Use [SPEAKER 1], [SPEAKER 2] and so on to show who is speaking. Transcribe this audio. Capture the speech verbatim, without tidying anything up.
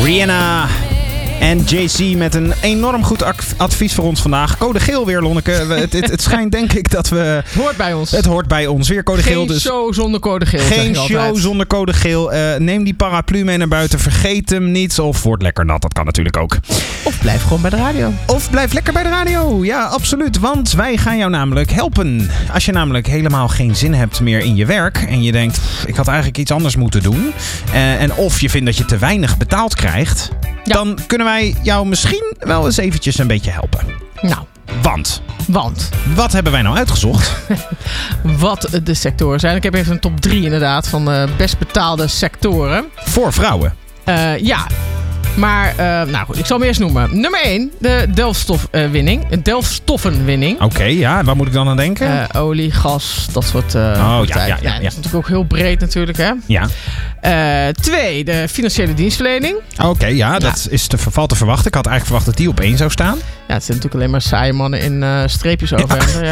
[SPEAKER 1] Rihanna en Jay Z met een enorm goed advies voor ons vandaag. Code geel weer, Lonneke. Het, het, het schijnt denk ik dat we...
[SPEAKER 2] Het hoort bij ons.
[SPEAKER 1] Het hoort bij ons. Weer code
[SPEAKER 2] Geen
[SPEAKER 1] geel. Dus
[SPEAKER 2] show zonder code geel.
[SPEAKER 1] Geen show
[SPEAKER 2] altijd.
[SPEAKER 1] zonder code geel. Uh, neem die paraplu mee naar buiten. Vergeet hem niet. Of word lekker nat. Dat kan natuurlijk ook.
[SPEAKER 2] Of blijf gewoon bij de radio.
[SPEAKER 1] Of blijf lekker bij de radio. Ja, absoluut. Want wij gaan jou namelijk helpen. Als je namelijk helemaal geen zin hebt meer in je werk. En je denkt, ik had eigenlijk iets anders moeten doen. Uh, en of je vindt dat je te weinig betaald krijgt. Ja. Dan kunnen wij jou misschien wel eens eventjes een beetje helpen.
[SPEAKER 2] Nou.
[SPEAKER 1] Want?
[SPEAKER 2] Want?
[SPEAKER 1] Wat hebben wij nou uitgezocht?
[SPEAKER 2] Wat de sectoren zijn. Ik heb even een top drie inderdaad van de best betaalde sectoren.
[SPEAKER 1] Voor vrouwen?
[SPEAKER 2] Uh, ja. Maar, uh, nou goed, ik zal hem eerst noemen. Nummer één, de delfstofwinning. Uh, delfstoffenwinning.
[SPEAKER 1] Oké, okay, ja. Waar moet ik dan aan denken?
[SPEAKER 2] Uh, olie, gas, dat soort... Uh,
[SPEAKER 1] oh, ja, ja, ja, ja.
[SPEAKER 2] Dat is natuurlijk ook heel breed natuurlijk, hè?
[SPEAKER 1] Ja.
[SPEAKER 2] Uh, twee, de financiële dienstverlening.
[SPEAKER 1] Oké, okay, ja, ja. Dat is te, valt te verwachten. Ik had eigenlijk verwacht dat die op één zou staan.
[SPEAKER 2] Ja, het zijn natuurlijk alleen maar saaie mannen in uh, streepjes over. Ja. Ja.